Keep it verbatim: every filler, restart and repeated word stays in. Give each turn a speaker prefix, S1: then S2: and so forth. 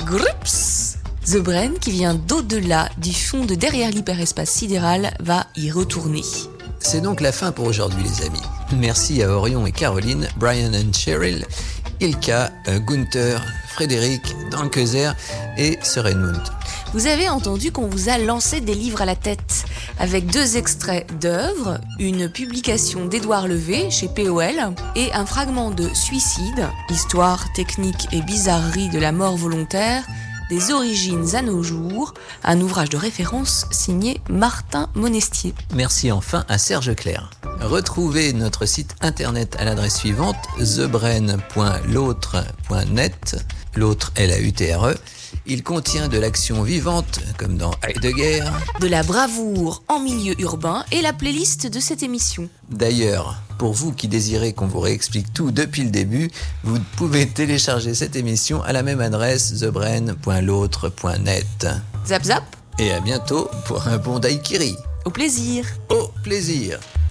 S1: Grups. The Brain, qui vient d'au-delà du fond de derrière l'hyperespace sidéral, va y retourner.
S2: C'est donc la fin pour aujourd'hui, les amis. Merci à Orion et Caroline, Brian and Cheryl, Ilka, Gunther, Frédéric, Dankezer et Sir Edmund.
S1: Vous avez entendu qu'on vous a lancé des livres à la tête, avec deux extraits d'œuvres, une publication d'Édouard Levé chez P O L et un fragment de Suicide, histoire, technique et bizarrerie de la mort volontaire, des origines à nos jours, un ouvrage de référence signé Martin Monestier.
S2: Merci enfin à Serge Clair. Retrouvez notre site internet à l'adresse suivante the brain point l'autre point net, l'autre L A U T R E. Il contient de l'action vivante, comme dans Heidegger,
S1: de la bravoure en milieu urbain et la playlist de cette émission.
S2: D'ailleurs, pour vous qui désirez qu'on vous réexplique tout depuis le début, vous pouvez télécharger cette émission à la même adresse the brain point l'autre point net.
S1: Zap zap.
S2: Et à bientôt pour un bon daiquiri.
S1: Au plaisir.
S2: Au plaisir.